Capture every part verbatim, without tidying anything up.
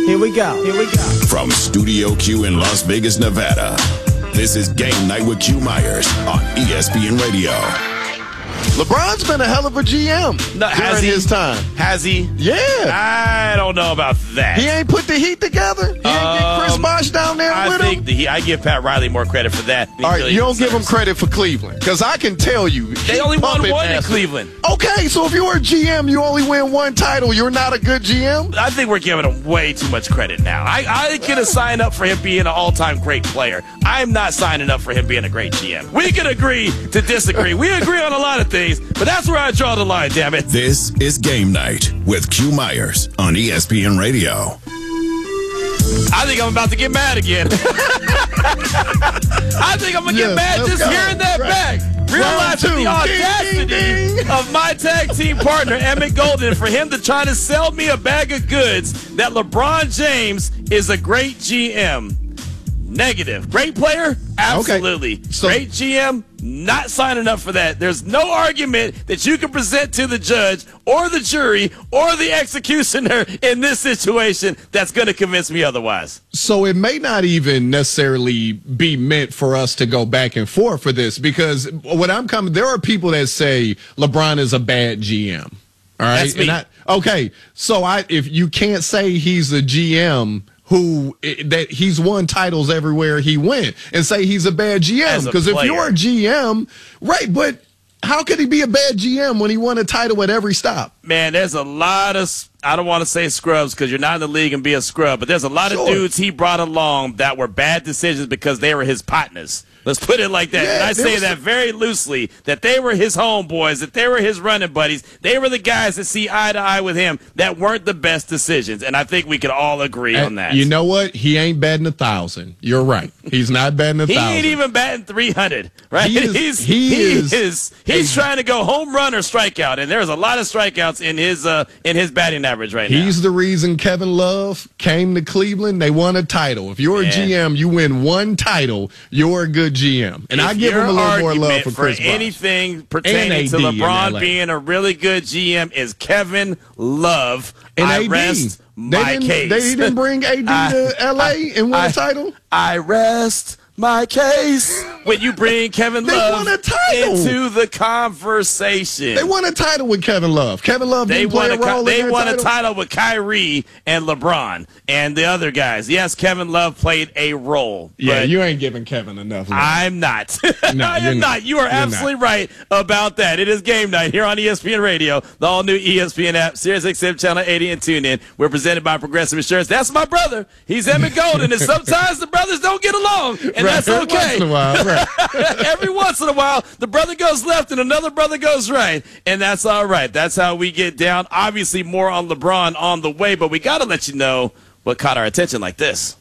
Here we go. Here we go. From Studio Q in Las Vegas, Nevada, this is Game Night with Q Myers on E S P N Radio. LeBron's been a hell of a G M no, during he, his time. Has he? Yeah. I don't know about that. He ain't put the Heat together? He ain't um, get Chris Bosh down there I with think him? The Heat, I give Pat Riley more credit for that. All right, you don't give him credit for Cleveland. Because I can tell you. They only won one in Cleveland. Okay, so if you were a G M, you only win one title. You're not a good G M? I think we're giving him way too much credit now. I, I could have signed up for him being an all-time great player. I'm not signing up for him being a great G M. We can agree to disagree. We agree on a lot of things, but that's where I draw the line, damn it. This is Game Night with Q Myers on E S P N Radio. I think I'm about to get mad again. I think I'm going to get yes, mad just go. hearing that right. back. Realizing the audacity ding, ding, ding. of my tag team partner, Emmett Golden, for him to try to sell me a bag of goods that LeBron James is a great G M. Negative. Great player? Absolutely. Okay. So, great G M? Not signing up for that. There's no argument that you can present to the judge or the jury or the executioner in this situation that's going to convince me otherwise. So it may not even necessarily be meant for us to go back and forth for this, because what I'm coming, there are people that say LeBron is a bad G M. All right. That's me. And I, okay. So I, if you can't say he's a G M who that he's won titles everywhere he went, and say he's a bad G M, because if you're a G M, right, but how could he be a bad G M when he won a title at every stop? Man, there's a lot of, I don't want to say scrubs because you're not in the league and be a scrub, but there's a lot sure. of dudes he brought along that were bad decisions because they were his partners. Let's put it like that. Yeah, and I say was... that very loosely, that they were his homeboys, that they were his running buddies. They were the guys that see eye to eye with him that weren't the best decisions. And I think we could all agree and on that. You know what? He ain't batting a thousand. You're right. He's not batting a he thousand. He ain't even batting three hundred, right? He is, he's he he is, is he's trying to go home run or strikeout, and there's a lot of strikeouts in his uh, in his batting average right now. He's the reason Kevin Love came to Cleveland. They won a title. If you're yeah. a G M, you win one title, you're a good G M. And if I give him a little more love for, for Chris Bosh. anything pertaining to LeBron being a really good G M is Kevin Love. And I A D. rest They my didn't, case. They didn't bring A D I, to L A I, and win I, a title? I rest my case when you bring Kevin they Love won a title. into the conversation. They won a title with Kevin Love. Kevin Love they didn't play won a role a, They in won title. a title with Kyrie and LeBron and the other guys. Yes, Kevin Love played a role. Yeah, but you ain't giving Kevin enough love. I'm not. No, I you're am not. not. You are You're absolutely not. right about that. It is game night here on E S P N Radio, the all-new E S P N app, Sirius X M Channel eighty, and TuneIn. We're presented by Progressive Insurance. That's my brother. He's Emmett Golden, and sometimes the brothers don't get along, and right. that's Every okay. Once in a while, right. Every once in a while, the brother goes left and another brother goes right, and that's all right. That's how we get down. Obviously, more on LeBron on the way, but we got to let you know what caught our attention like this.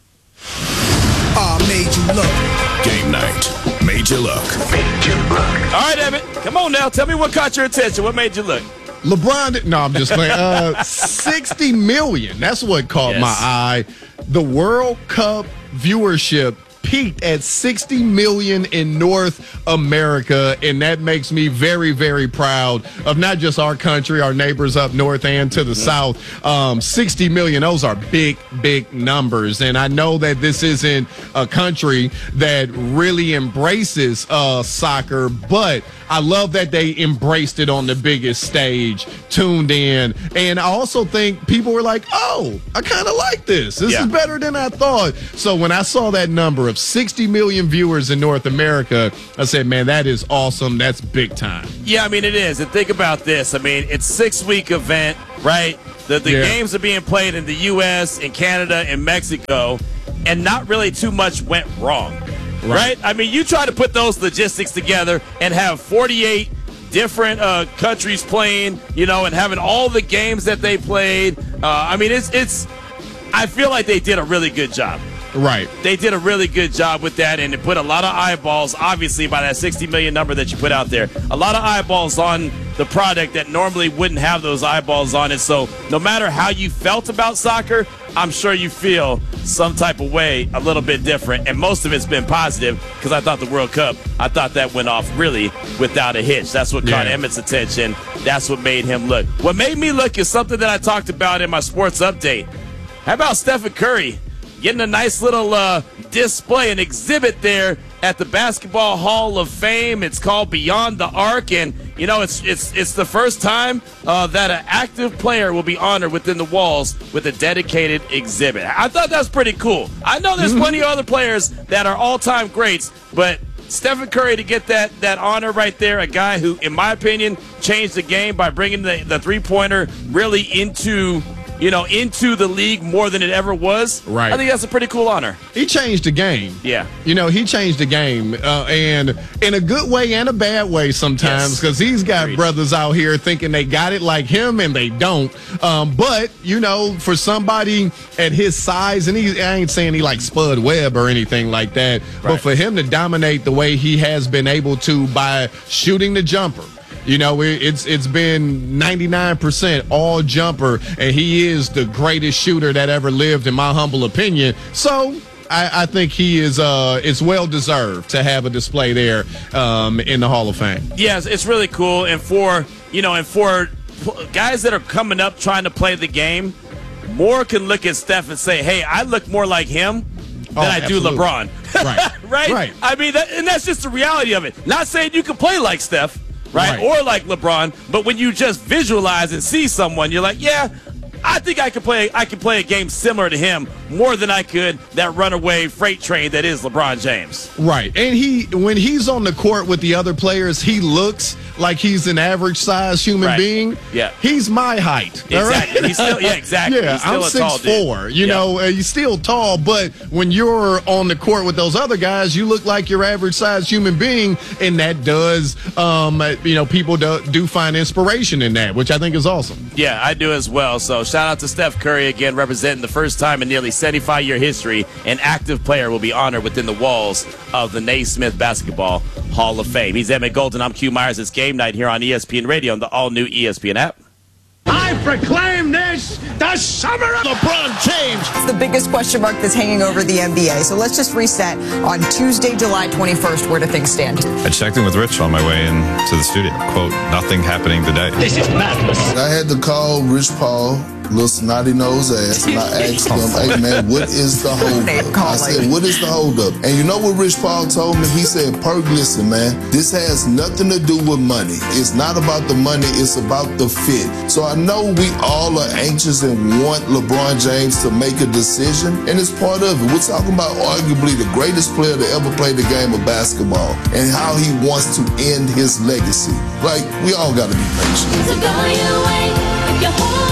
Oh, made you look. Game Night made you look. Made you look. All right, Emmett, come on now. Tell me what caught your attention. What made you look? LeBron, no, I'm just playing. Uh, sixty million. That's what caught Yes. my eye. The World Cup viewership peaked at sixty million in North America, and that makes me very, very proud of not just our country, our neighbors up north and to the mm-hmm. south. Um, sixty million, those are big, big numbers. And I know that this isn't a country that really embraces uh, soccer, but I love that they embraced it on the biggest stage, tuned in. And I also think people were like, oh, I kind of like this. This yeah. is better than I thought. So when I saw that number of sixty million viewers in North America, I said, man, that is awesome. That's big time. Yeah, I mean, it is. And think about this. I mean, it's a six-week event, right? The, the yeah. games are being played in the U S, in Canada, and Mexico, and not really too much went wrong. Right. right? I mean, you try to put those logistics together and have forty-eight different uh, countries playing, you know, and having all the games that they played. Uh, I mean, it's it's. I feel like they did a really good job. Right. They did a really good job with that, and it put a lot of eyeballs, obviously, by that sixty million number that you put out there. A lot of eyeballs on the product that normally wouldn't have those eyeballs on it. So no matter how you felt about soccer, I'm sure you feel some type of way a little bit different, and most of it's been positive because I thought the World Cup, I thought that went off really without a hitch. That's what caught yeah. Emmett's attention. That's what made him look. What made me look is something that I talked about in my sports update. How about Stephen Curry getting a nice little uh, display, an exhibit there at the Basketball Hall of Fame? It's called Beyond the Arc, and you know it's it's it's the first time uh, that an active player will be honored within the walls with a dedicated exhibit. I thought that was pretty cool. I know there's plenty of other players that are all-time greats, but Stephen Curry to get that that honor right there, a guy who, in my opinion, changed the game by bringing the, the three-pointer really into you know, into the league more than it ever was. Right. I think that's a pretty cool honor. He changed the game. Yeah. You know, he changed the game, uh, and in a good way and a bad way sometimes, because Yes. he's got Agreed. brothers out here thinking they got it like him, and they don't. Um, but, you know, for somebody at his size, and he, I ain't saying he like Spud Webb or anything like that, but Right. for him to dominate the way he has been able to by shooting the jumper, you know, it, it's it's been ninety-nine percent all jumper, and he is the greatest shooter that ever lived, in my humble opinion. So I, I think he is uh, it's well deserved to have a display there um, in the Hall of Fame. Yes, it's really cool. And for, you know, and for guys that are coming up trying to play the game, more can look at Steph and say, hey, I look more like him than Oh, I do absolutely. LeBron. Right. right? Right. I mean, that, and that's just the reality of it. Not saying you can play like Steph, right? Right. Or like LeBron, but when you just visualize and see someone, you're like, yeah, I think I could play I could play a game similar to him more than I could that runaway freight train that is LeBron James. Right. And he, when he's on the court with the other players, he looks like he's an average sized human Right. being. Yeah. He's my height. all right? Exactly. He's still, yeah, exactly. Yeah, He's still I'm a tall six four. dude. You Yeah. know, uh, he's still tall, but when you're on the court with those other guys, you look like your average sized human being, and that does, um, you know, people do, do find inspiration in that, which I think is awesome. Yeah, I do as well. So shout out to Steph Curry again, representing the first time in nearly seventy-five year history, an active player will be honored within the walls of the Naismith Basketball Hall of Fame. He's Emmett Golden. I'm Q Myers. It's game night here on E S P N Radio and the all-new E S P N app. I proclaim this the summer of LeBron James. It's the biggest question mark that's hanging over the N B A. So let's just reset. On Tuesday, July twenty-first, where do things stand? I checked in with Rich on my way into the studio. Quote, nothing happening today. This is madness. I had to call Rich Paul, little snotty nose ass, and I asked him, hey man, what is the Name holdup? I calling. said, what is the holdup? And you know what Rich Paul told me? He said, Perk, listen man, this has nothing to do with money. It's not about the money, it's about the fit. So I know we all are anxious and want LeBron James to make a decision, and it's part of it. We're talking about arguably the greatest player to ever play the game of basketball and how he wants to end his legacy. Like, we all gotta be patient. So go your way, your whole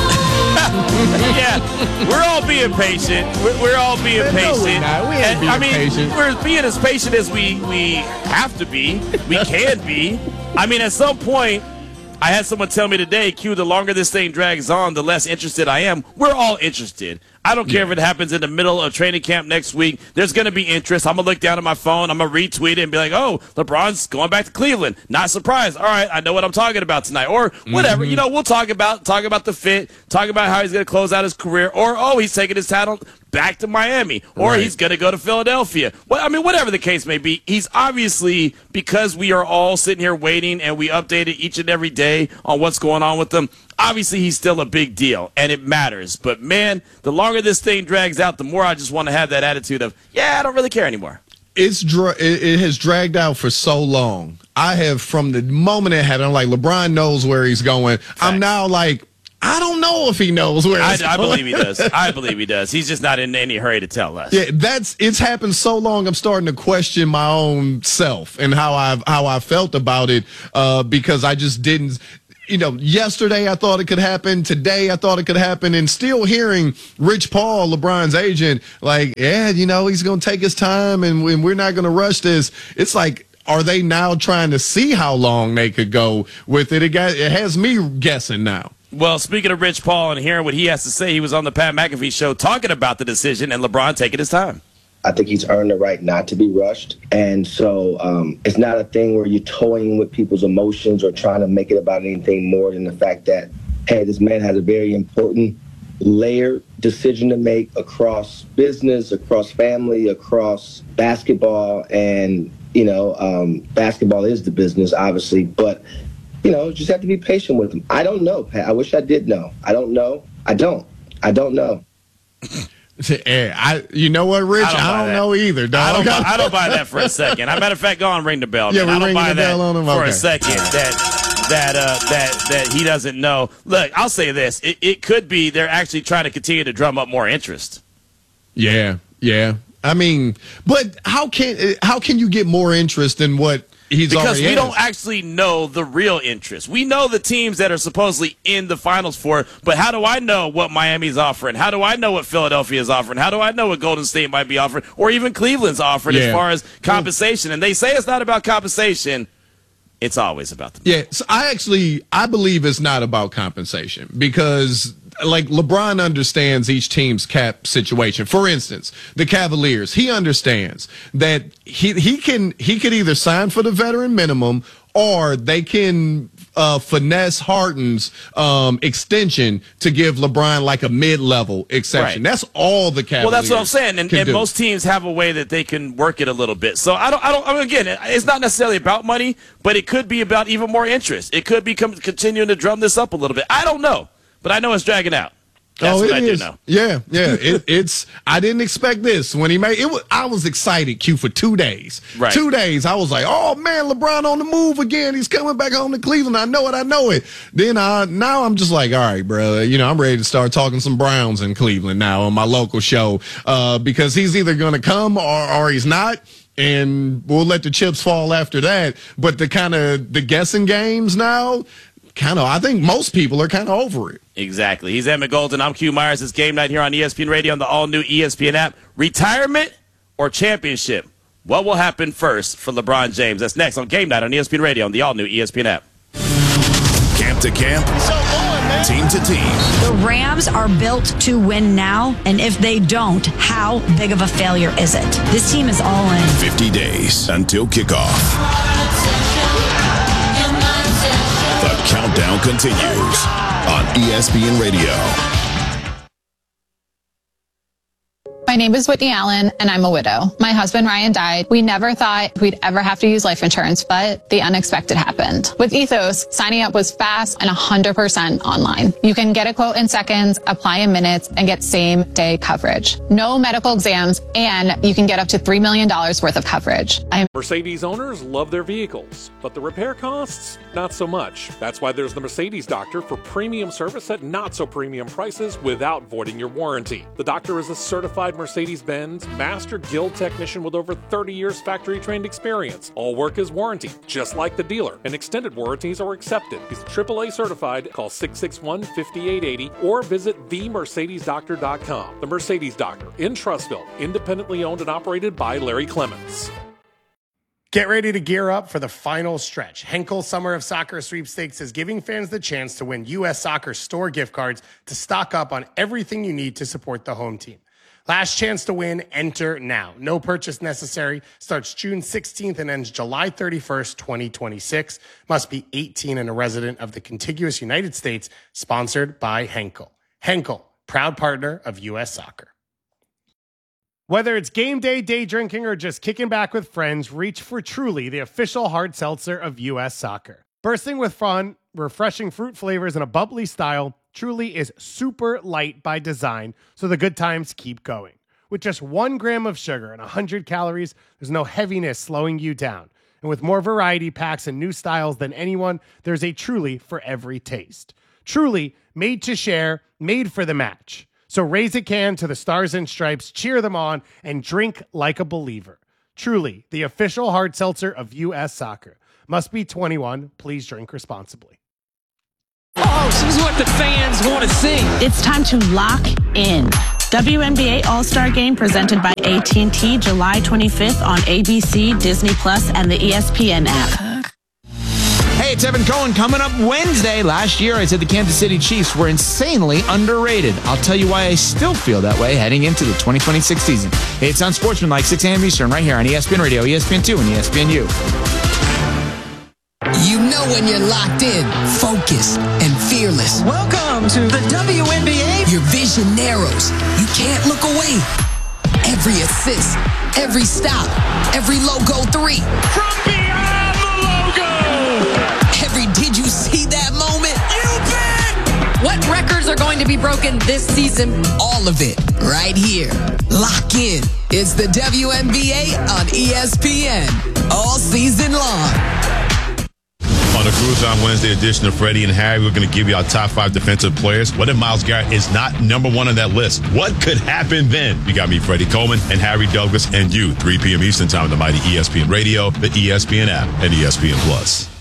Yeah, we're all being patient. We're, we're all being No, patient. we're not. We ain't And, being I mean, patient. we're being as patient as we, we have to be. We can be. I mean, at some point, I had someone tell me today, Q, the longer this thing drags on, the less interested I am. We're all interested. I don't care if it happens in the middle of training camp next week. There's going to be interest. I'm going to look down at my phone. I'm going to retweet it and be like, oh, LeBron's going back to Cleveland. Not surprised. All right, I know what I'm talking about tonight. Or whatever. Mm-hmm. You know, we'll talk about talk about the fit, talk about how he's going to close out his career. Or, oh, he's taking his title back to Miami. Or Right. he's going to go to Philadelphia. Well, I mean, whatever the case may be, he's obviously, because we are all sitting here waiting and we update it each and every day on what's going on with them, obviously he's still a big deal and it matters. But man, the longer this thing drags out, the more I just want to have that attitude of, yeah, I don't really care anymore. It's dra- it, it has dragged out for so long. I have, from the moment it happened, I'm like, LeBron knows where he's going. I'm now like, I don't know if he knows where I, he's I going. believe he does. I believe he does. He's just not in any hurry to tell us. Yeah, that's it's happened so long. I'm starting to question my own self and how I've how I felt about it uh, because I just didn't. You know, yesterday I thought it could happen. Today I thought it could happen, and still hearing Rich Paul, LeBron's agent, like, yeah, you know, he's going to take his time, and, and we're not going to rush this. It's like, are they now trying to see how long they could go with it? It, got, it has me guessing now. Well, speaking of Rich Paul and hearing what he has to say, he was on the Pat McAfee show talking about the decision and LeBron taking his time. I think he's earned the right not to be rushed. And so um, it's not a thing where you're toying with people's emotions or trying to make it about anything more than the fact that, hey, this man has a very important layered decision to make across business, across family, across basketball. And, you know, um, basketball is the business, obviously. But, you know, just have to be patient with him. I don't know, Pat. I wish I did know. I don't know. I don't. I don't know. Hey, I, you know what, Rich? I don't, I don't know either, dog. I don't, buy, I don't buy that for a second. As a matter of fact, go on, ring the bell. Yeah, man. I don't buy the that bell on him. for Okay. a second. That that uh, that that he doesn't know. Look, I'll say this: it, it could be they're actually trying to continue to drum up more interest. Yeah, yeah. I mean, but how can how can you get more interest than what he's because already we has? don't actually know the real interest. We know the teams that are supposedly in the finals for it, but how do I know what Miami's offering? How do I know what Philadelphia is offering? How do I know what Golden State might be offering, or even Cleveland's offering Yeah. as far as compensation? And they say it's not about compensation. It's always about the Yeah, so I actually I believe it's not about compensation because like LeBron understands each team's cap situation. For instance, the Cavaliers, he understands that he he can he could either sign for the veteran minimum or they can uh, finesse Harden's um, extension to give LeBron like a mid-level exception. Right. That's all the Cavaliers. Well, that's what I'm saying, and, can and do. most teams have a way that they can work it a little bit. So I don't, I don't. I mean, again, it's not necessarily about money, but it could be about even more interest. It could be com- continuing to drum this up a little bit. I don't know, but I know it's dragging out. That's oh, what it I is. do know. Yeah, yeah. it, it's. I didn't expect this when he made it. Was, I was excited, Q, for two days. Right. Two days. I was like, oh man, LeBron on the move again. He's coming back home to Cleveland. I know it. I know it. Then I now I'm just like, all right, bro. You know, I'm ready to start talking some Browns in Cleveland now on my local show uh, because he's either going to come or, or he's not. And we'll let the chips fall after that. But the kind of the guessing games now, kind of, I think most people are kind of over it. Exactly. He's Emmett Golden. I'm Q Myers. It's Game Night here on E S P N Radio on the all-new E S P N app. Retirement or championship? What will happen first for LeBron James? That's next on Game Night on E S P N Radio on the all-new E S P N app. Camp to camp, team to team. The Rams are built to win now, and if they don't, how big of a failure is it? This team is all in. fifty days until kickoff. The countdown continues on E S P N Radio. My name is Whitney Allen, and I'm a widow. My husband, Ryan, died. We never thought we'd ever have to use life insurance, but the unexpected happened. With Ethos, signing up was fast and one hundred percent online. You can get a quote in seconds, apply in minutes, and get same-day coverage. No medical exams, and you can get up to three million dollars worth of coverage. I'm Mercedes owners love their vehicles, but the repair costs, not so much. That's why there's the Mercedes Doctor for premium service at not-so-premium prices without voiding your warranty. The doctor is a certified Mercedes-Benz Master Guild technician with over thirty years factory-trained experience. All work is warranted, just like the dealer, and extended warranties are accepted. He's triple A certified. Call six six one, five eight eight zero or visit the mercedes doctor dot com. The Mercedes Doctor in Trussville, independently owned and operated by Larry Clements. Get ready to gear up for the final stretch. Henkel Summer of Soccer Sweepstakes is giving fans the chance to win U S Soccer store gift cards to stock up on everything you need to support the home team. Last chance to win, enter now. No purchase necessary. Starts June sixteenth and ends July thirty-first, twenty twenty-six. Must be eighteen and a resident of the contiguous United States. Sponsored by Henkel. Henkel, proud partner of U S Soccer. Whether it's game day, day drinking, or just kicking back with friends, reach for Truly, the official hard seltzer of U S Soccer. Bursting with fun, refreshing fruit flavors, and a bubbly style, Truly is super light by design, so the good times keep going. With just one gram of sugar and one hundred calories, there's no heaviness slowing you down. And with more variety packs and new styles than anyone, there's a Truly for every taste. Truly, made to share, made for the match. So raise a can to the Stars and Stripes, cheer them on, and drink like a believer. Truly, the official hard seltzer of U S Soccer. Must be twenty-one. Please drink responsibly. Oh, this is what the fans want to see. It's time to lock in. W N B A All-Star Game presented by A T and T July twenty-fifth on A B C, Disney Plus, and the E S P N app. Hey, it's Evan Cohen. Coming up Wednesday. Last year, I said the Kansas City Chiefs were insanely underrated. I'll tell you why I still feel that way heading into the twenty twenty-six season. Hey, it's Unsportsmanlike, six a.m. Eastern, right here on E S P N Radio, E S P N two, and E S P N U. You know when you're locked in, focused, and fearless. Welcome to the W N B A. Your vision narrows. You can't look away. Every assist, every stop, every logo three. From beyond the logo. Every did you see that moment? You bet. What records are going to be broken this season? All of it right here. Lock in. It's the W N B A on E S P N all season long. On the Cruise on Wednesday edition of Freddie and Harry, we're going to give you our top five defensive players. What if Myles Garrett is not number one on that list? What could happen then? You got me, Freddie Coleman, and Harry Douglas, and you, three p.m. Eastern Time on the mighty E S P N Radio, the E S P N app, and E S P N Plus.